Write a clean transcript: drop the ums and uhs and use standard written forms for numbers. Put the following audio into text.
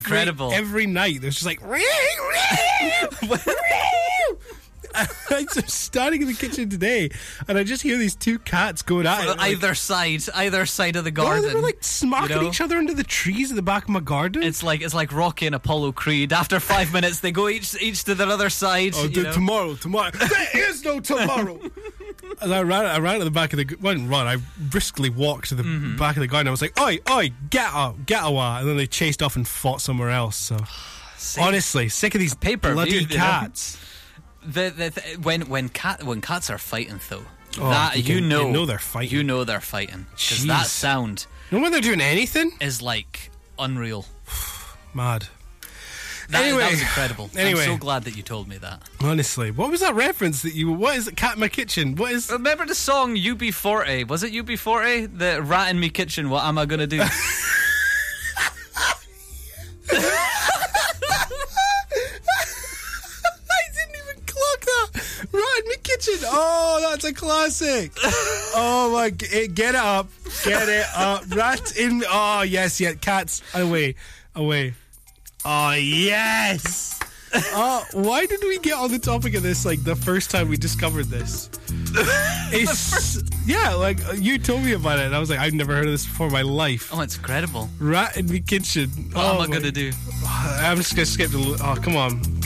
incredible. Every night there's just like I'm standing in the kitchen today and I just hear these two cats going at it. Either side of the garden. No, they were like smacking each other into the trees at the back of my garden. It's like Rocky and Apollo Creed. After 5 minutes, they go each to their other side. Oh, tomorrow. There is no tomorrow. And I ran to the back of the... Well, I didn't run. I briskly walked to the back of the garden. I was like, oi, get away. And then they chased off and fought somewhere else. So, honestly, sick of these bloody cats. When cats are fighting though, you know they're fighting. You know they're fighting because that sound. You know when they're doing anything is like unreal. Mad. That was incredible. Anyway, I'm so glad that you told me that. Honestly, what was that reference that you? What is it? Cat in my kitchen. What is? Remember the song UB40? Was it UB40? The rat in me kitchen. What am I gonna do? Rat in my kitchen. Oh, that's a classic. Oh my, get it up. Rat in. Oh yes, cats away. Oh yes. Why did we get on the topic of this like the first time we discovered this? You told me about it and I was like, I've never heard of this before in my life. Oh, it's incredible. Rat in my kitchen. What am I gonna do? I'm just gonna skip the... Oh, come on.